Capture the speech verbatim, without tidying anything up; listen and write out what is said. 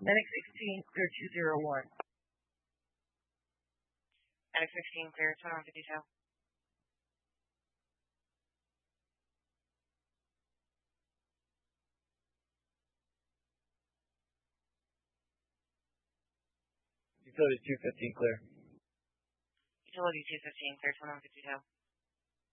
Medic sixteen, clear two zero one. Medic sixteen, clear twenty-one fifty-two. Utility two fifteen, clear. Utility two fifteen, clear twenty-one fifty-two.